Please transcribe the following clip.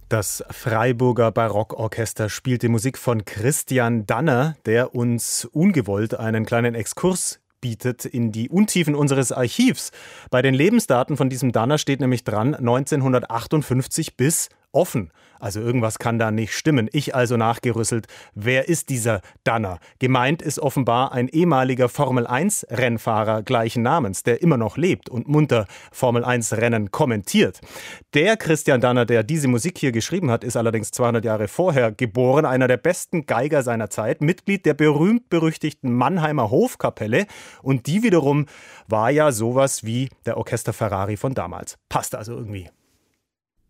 Das Freiburger Barockorchester spielt die Musik von Christian Danner, der uns ungewollt einen kleinen Exkurs bietet in die Untiefen unseres Archivs. Bei den Lebensdaten von diesem Danner steht nämlich dran 1958 bis offen. Also irgendwas kann da nicht stimmen. Ich also nachgerüsselt. Wer ist dieser Danner? Gemeint ist offenbar ein ehemaliger Formel-1-Rennfahrer gleichen Namens, der immer noch lebt und munter Formel-1-Rennen kommentiert. Der Christian Danner, der diese Musik hier geschrieben hat, ist allerdings 200 Jahre vorher geboren, einer der besten Geiger seiner Zeit, Mitglied der berühmt-berüchtigten Mannheimer Hofkapelle, und die wiederum war ja sowas wie der Orchester Ferrari von damals. Passt also irgendwie.